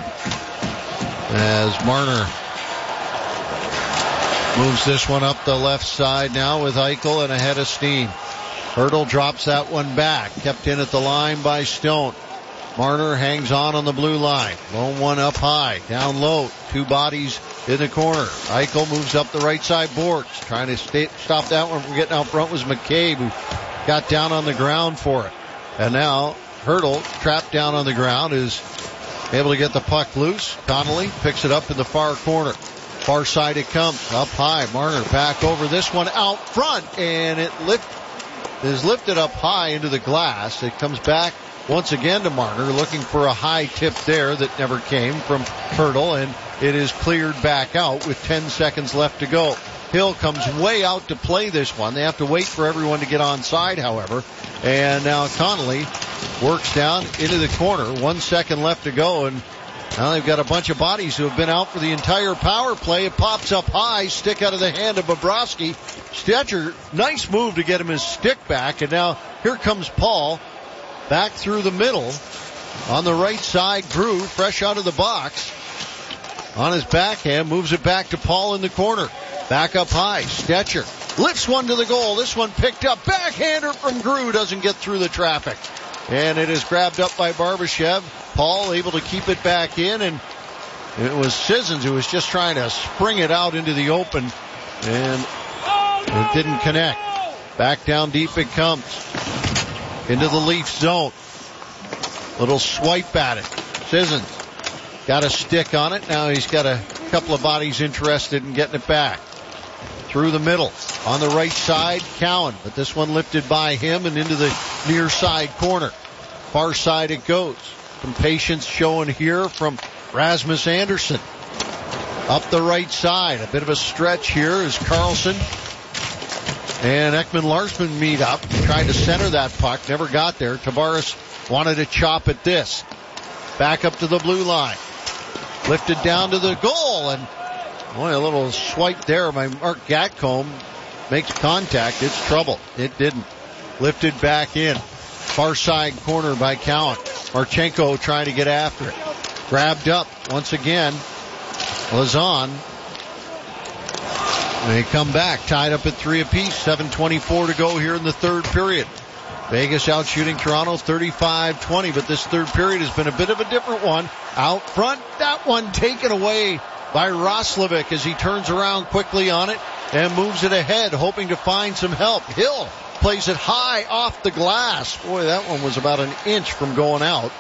As Marner moves this one up the left side now with Eichel and ahead of steam. Hurdle drops that one back. Kept in at the line by Stone. Marner hangs on the blue line. Lone one up high. Down low. 2 bodies in the corner. Eichel moves up the right side boards. Trying to stop that one from getting out front was McCabe, who got down on the ground for it. And now Hurdle, trapped down on the ground, is able to get the puck loose. Connolly picks it up in the far corner. Far side it comes. Up high. Marner back over this one out front. And it is lifted up high into the glass. It comes back once again to Marner, looking for a high tip there that never came from Hurdle, and it is cleared back out with 10 seconds left to go. Hill comes way out to play this one. They have to wait for everyone to get onside, however. And now Connolly works down into the corner. 1 second left to go, and now they've got a bunch of bodies who have been out for the entire power play. It pops up high, stick out of the hand of Bobrovsky. Stetcher, nice move to get him his stick back, and now here comes Paul. Back through the middle. On the right side, Grew, fresh out of the box. On his backhand, moves it back to Paul in the corner. Back up high, Stetcher lifts one to the goal. This one picked up. Backhander from Grew, doesn't get through the traffic. And it is grabbed up by Barbashev. Paul able to keep it back in, and it was Sissons who was just trying to spring it out into the open, and it didn't connect. Back down deep it comes. Into the Leaf zone. Little swipe at it. Sissons got a stick on it. Now he's got a couple of bodies interested in getting it back. Through the middle. On the right side, Cowan. But this one lifted by him and into the near side corner. Far side it goes. Some patience showing here from Rasmus Andersson. Up the right side. A bit of a stretch here as Carlson and Ekman-Larsson meet up. Tried to center that puck. Never got there. Tavares wanted to chop at this. Back up to the blue line. Lifted down to the goal. And boy, a little swipe there by Mark Gatcomb. Makes contact. It's trouble. It didn't. Lifted back in. Far side corner by Cowan. Marchenko trying to get after it. Grabbed up once again. Lazan. They come back, tied up at 3 apiece. 7:24 to go here in the third period. Vegas out shooting Toronto 35-20, but this third period has been a bit of a different one. Out front, that one taken away by Roslovic as he turns around quickly on it and moves it ahead, hoping to find some help. Hill plays it high off the glass. Boy, that one was about an inch from going out.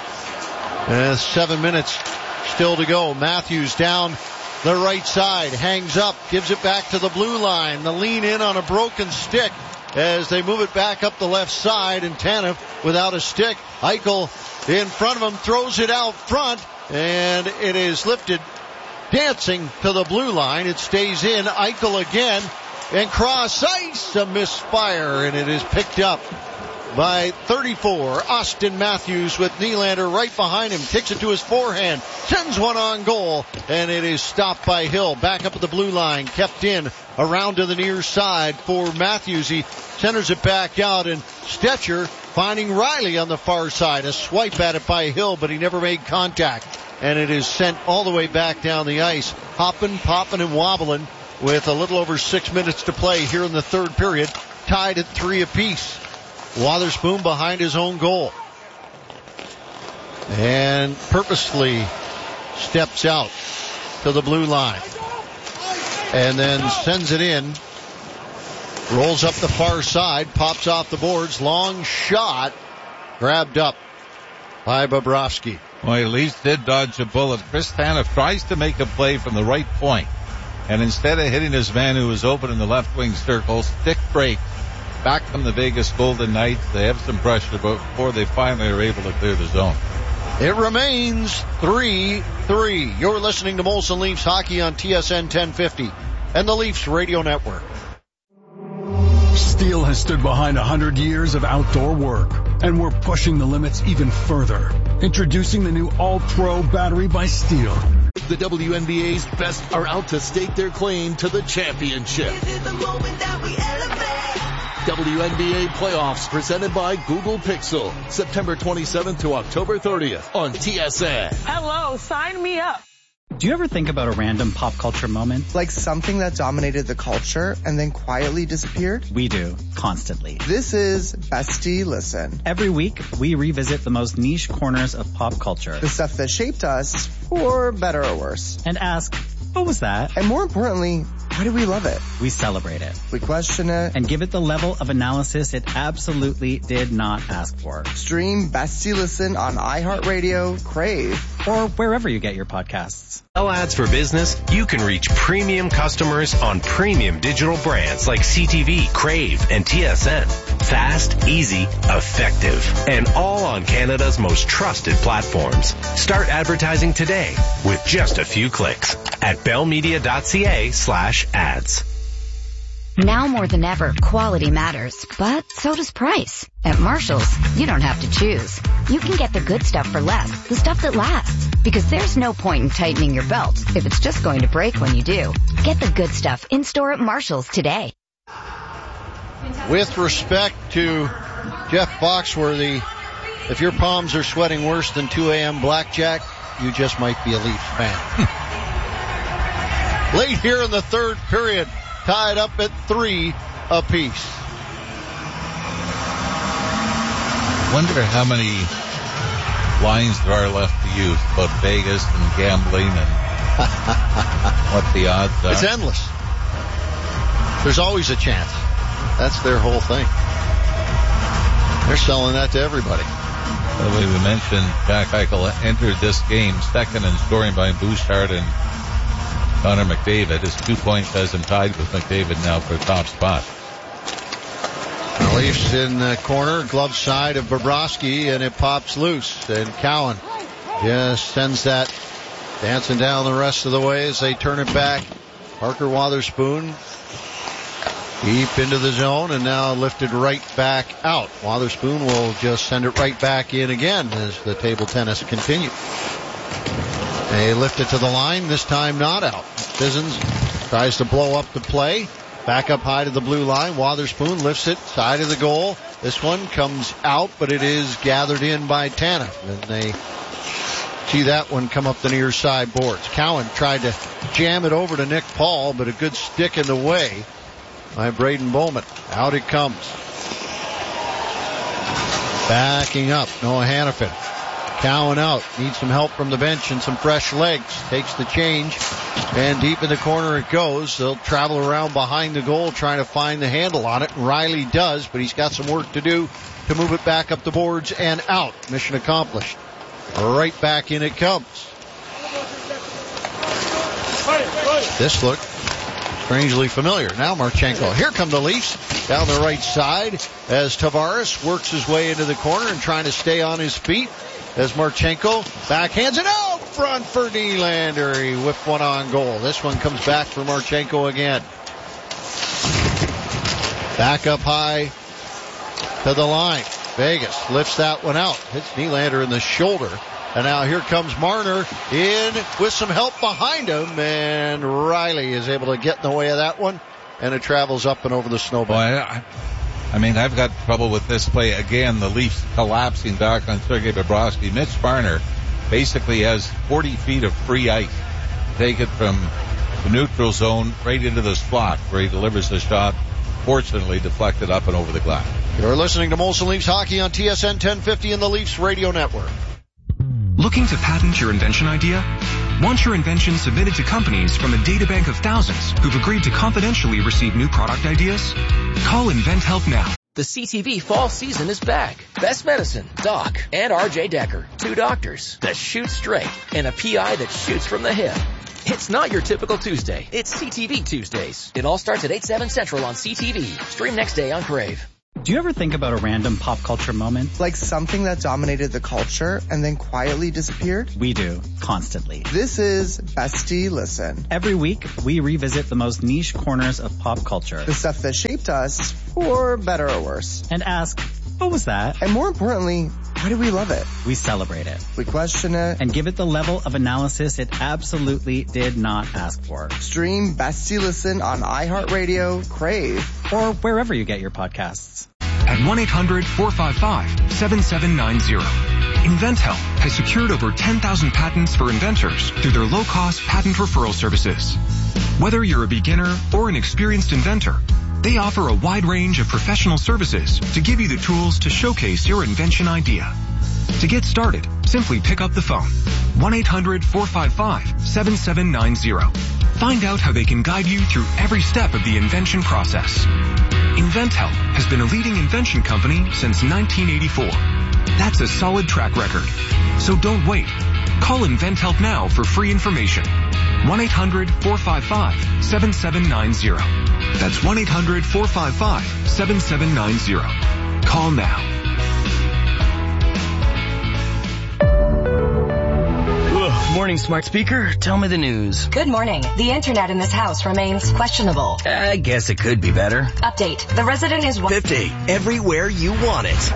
7 minutes still to go. Matthews down the right side, hangs up, gives it back to the blue line. The lean in on a broken stick as they move it back up the left side, and Tanev without a stick. Eichel in front of him, throws it out front, and it is lifted, dancing to the blue line. It stays in. Eichel again, and cross ice, a misfire, and it is picked up by 34. Austin Matthews with Nylander right behind him. Kicks it to his forehand. Sends one on goal. And it is stopped by Hill. Back up at the blue line. Kept in around to the near side for Matthews. He centers it back out. And Stetcher finding Riley on the far side. A swipe at it by Hill, but he never made contact. And it is sent all the way back down the ice. Hopping, popping, and wobbling with a little over 6 minutes to play here in the third period. Tied at 3 apiece. Wotherspoon behind his own goal. And purposely steps out to the blue line. And then sends it in. Rolls up the far side. Pops off the boards. Long shot. Grabbed up by Bobrovsky. Well, at least did dodge a bullet. Chris Tanev tries to make a play from the right point. And instead of hitting his man who was open in the left wing circle, stick break back from the Vegas Golden Knights. They have some pressure before they finally are able to clear the zone. It remains 3-3. You're listening to Molson Leafs Hockey on TSN 1050 and the Leafs Radio Network. Steel has stood behind 100 years of outdoor work, and we're pushing the limits even further. Introducing the new All-Pro battery by Steel. The WNBA's best are out to stake their claim to the championship. WNBA playoffs presented by Google Pixel. September 27th to October 30th on TSN. Hello, sign me up. Do you ever think about a random pop culture moment? Like something that dominated the culture and then quietly disappeared? We do, constantly. This is Bestie Listen. Every week, we revisit the most niche corners of pop culture. The stuff that shaped us, for better or worse. And ask, what was that? And more importantly, why do we love it? We celebrate it. We question it. And give it the level of analysis it absolutely did not ask for. Stream Bestie Listen on iHeartRadio, Crave, or wherever you get your podcasts. Sell ads for business, you can reach premium customers on premium digital brands like CTV, Crave, and TSN. Fast, easy, effective, and all on Canada's most trusted platforms. Start advertising today with just a few clicks at bellmedia.ca/ads. Now more than ever, quality matters, but so does price. At Marshall's, you don't have to choose. You can get the good stuff for less, the stuff that lasts. Because there's no point in tightening your belt if it's just going to break when you do. Get the good stuff in-store at Marshall's today. With respect to Jeff Foxworthy, if your palms are sweating worse than 2 a.m. blackjack, you just might be a Leafs fan. Late here in the third period, tied up at 3 apiece. Wonder how many lines there are left to use about Vegas and gambling and what the odds are. It's endless. There's always a chance. That's their whole thing. They're selling that to everybody. By the way, we mentioned Jack Eichel entered this game second in scoring by Bouchard and Connor McDavid. His 2 points has him tied with McDavid now for the top spot. The Leafs in the corner, glove side of Bobrovsky, and it pops loose. And Cowan just sends that dancing down the rest of the way as they turn it back. Parker Wotherspoon deep into the zone and now lifted right back out. Wotherspoon will just send it right back in again as the table tennis continues. They lift it to the line, this time not out. Sissons tries to blow up the play. Back up high to the blue line. Wotherspoon lifts it, side of the goal. This one comes out, but it is gathered in by Tanev. And they see that one come up the near side boards. Cowan tried to jam it over to Nick Paul, but a good stick in the way by Braden Bowman. Out it comes. Backing up, Noah Hannafin. Cowan out, needs some help from the bench and some fresh legs. Takes the change, and deep in the corner it goes. They'll travel around behind the goal trying to find the handle on it. Riley does, but he's got some work to do to move it back up the boards and out. Mission accomplished. Right back in it comes. This looked strangely familiar. Now Marchenko. Here come the Leafs down the right side as Tavares works his way into the corner and trying to stay on his feet. As Marchenko backhands it out front for Nylander. He whipped one on goal. This one comes back for Marchenko again. Back up high to the line. Vegas lifts that one out. Hits Nylander in the shoulder. And now here comes Marner in with some help behind him. And Riley is able to get in the way of that one. And it travels up and over the snowbank. I mean, I've got trouble with this play. Again, the Leafs collapsing back on Sergei Bobrovsky. Mitch Marner basically has 40 feet of free ice. Take it from the neutral zone right into the slot where he delivers the shot. Fortunately, deflected up and over the glass. You're listening to Molson Leafs Hockey on TSN 1050 and the Leafs Radio Network. Looking to patent your invention idea? Want your invention submitted to companies from a databank of thousands who've agreed to confidentially receive new product ideas? Call InventHelp now. The CTV fall season is back. Best Medicine, Doc, and RJ Decker. 2 doctors that shoot straight and a PI that shoots from the hip. It's not your typical Tuesday. It's CTV Tuesdays. It all starts at 8/7 Central on CTV. Stream next day on Crave. Do you ever think about a random pop culture moment? Like something that dominated the culture and then quietly disappeared? We do, constantly. This is Bestie Listen. Every week, we revisit the most niche corners of pop culture. The stuff that shaped us, for better or worse. And ask, what was that? And more importantly, why do we love it? We celebrate it. We question it. And give it the level of analysis it absolutely did not ask for. Stream Bestie Listen on iHeartRadio, Crave, or wherever you get your podcasts. At 1-800-455-7790. InventHelp has secured over 10,000 patents for inventors through their low-cost patent referral services. Whether you're a beginner or an experienced inventor, they offer a wide range of professional services to give you the tools to showcase your invention idea. To get started, simply pick up the phone. 1-800-455-7790. Find out how they can guide you through every step of the invention process. InventHelp has been a leading invention company since 1984. That's a solid track record. So don't wait. Call InventHelp now for free information. 1-800-455-7790. That's 1-800-455-7790. Call now. Morning, smart speaker. Tell me the news. Good morning. The internet in this house remains questionable. I guess it could be better. Update. The resident is 50. Everywhere you want it.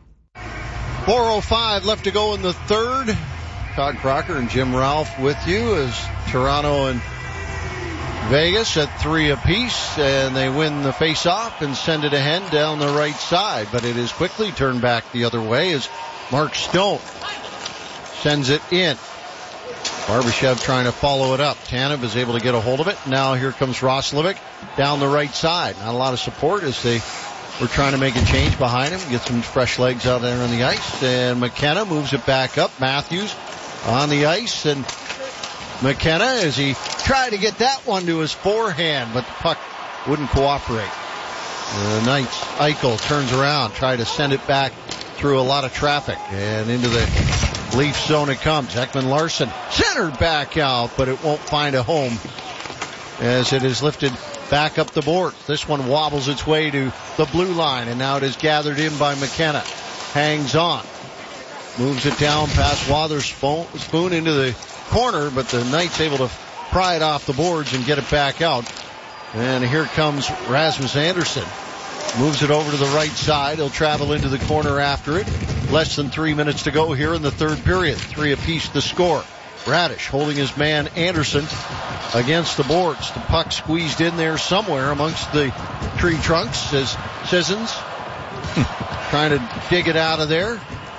4:05 left to go in the third. Todd Crocker and Jim Ralph with you as Toronto and Vegas at 3 apiece, and they win the face-off and send it ahead down the right side. But it is quickly turned back the other way as Mark Stone sends it in. Barbashev trying to follow it up. Tanev is able to get a hold of it. Now here comes Roslovic down the right side. Not a lot of support as they were trying to make a change behind him. Get some fresh legs out there on the ice. And McKenna moves it back up. Matthews on the ice. And McKenna, as he tried to get that one to his forehand, but the puck wouldn't cooperate. The Knights, Eichel turns around, try to send it back through a lot of traffic. And into the Leaf zone it comes. Ekman Larson centered back out, but it won't find a home as it is lifted back up the board. This one wobbles its way to the blue line, and now it is gathered in by McKenna. Hangs on. Moves it down past Wotherspoon into the corner, but the Knights able to pry it off the boards and get it back out. And here comes Rasmus Andersson. Moves it over to the right side. He'll travel into the corner after it. Less than 3 minutes to go here in the third period. 3 apiece to score. Radish holding his man Andersson against the boards. The puck squeezed in there somewhere amongst the tree trunks as Sissons trying to dig it out of there.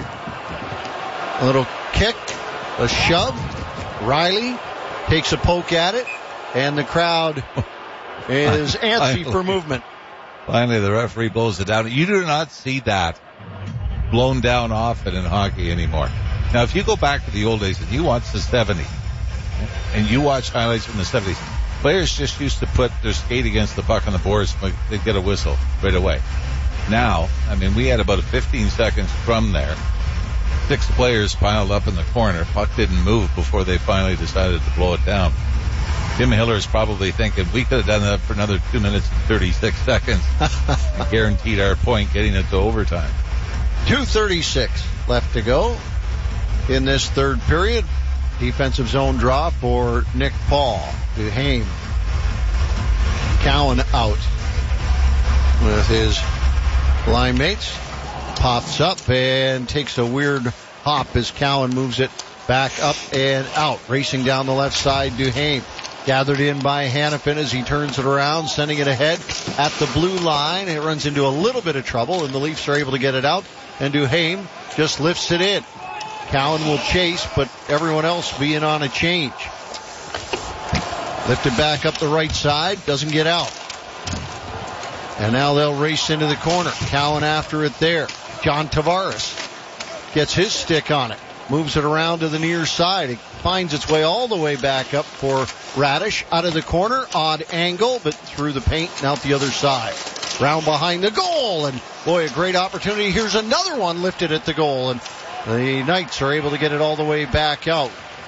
A little kick, a shove. Riley takes a poke at it, and the crowd is antsy for movement. Finally, the referee blows it down. You do not see that blown down often in hockey anymore. Now, if you go back to the old days and you watch the 70s, and you watch highlights from the 70s, players just used to put their skate against the puck on the boards, they'd get a whistle right away. Now, I mean, we had about 15 seconds from there. 6 players piled up in the corner. Puck didn't move before they finally decided to blow it down. Tim Hiller is probably thinking we could have done that for another 2 minutes and 36 seconds. Guaranteed our point, getting it to overtime. 2:36 left to go in this third period. Defensive zone draw for Nick Paul. Duhaime. Cowan out with his line mates. Pops up and takes a weird hop as Cowan moves it back up and out. Racing down the left side, Duhaime. Gathered in by Hanifin as he turns it around, sending it ahead at the blue line. It runs into a little bit of trouble, and the Leafs are able to get it out, and Duhaime just lifts it in. Cowan will chase, but everyone else being on a change. Lifted back up the right side, doesn't get out. And now they'll race into the corner. Cowan after it there. John Tavares gets his stick on it. Moves it around to the near side. It finds its way all the way back up for Radish. Out of the corner, odd angle, but through the paint and out the other side. Round behind the goal, and boy, a great opportunity. Here's another one lifted at the goal, and the Knights are able to get it all the way back out.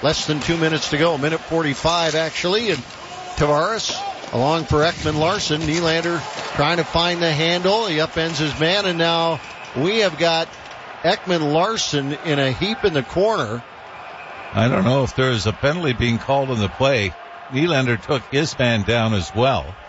Less than 2 minutes to go. Minute 45 actually. And Tavares along for Ekman Larson. Nylander trying to find the handle. He upends his man, and now we have got Ekman Larson in a heap in the corner. I don't know if there is a penalty being called on the play. Nylander took his man down as well.